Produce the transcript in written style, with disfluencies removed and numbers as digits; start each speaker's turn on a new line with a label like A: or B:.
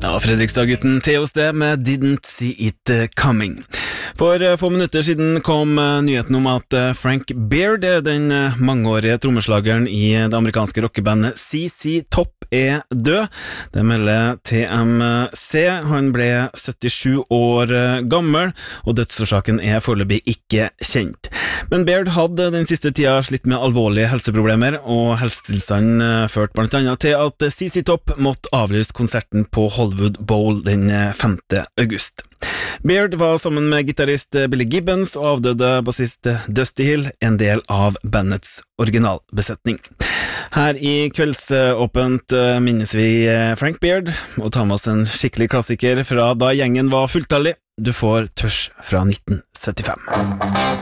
A: Ja, Fredrikstad-gutten Theos det med Didn't See It Coming. For få minutter siden kom nyheten om at Frank Beard, den mangeårige trommeslageren i det amerikanske rockebandet CC Top, er død. Det melder TMC. Han ble 77 år gammel, og dødsårsaken er foreløpig ikke kjent. Men Beard hadde den siste tida slitt med alvorlige helseproblemer, og helsetilstanden førte blant annet til at CC Top måtte avlyse konserten på Hollywood Bowl den 5. august. Beard var sammen med gitarist Billy Gibbons og avdøde bassist Dusty Hill, en del av bandets originalbesetning. Her i Kveldsåpent minnes vi Frank Beard og tar med oss en skikkelig klassiker fra da gjengen var fulltallig. Du får Tørs fra 1975.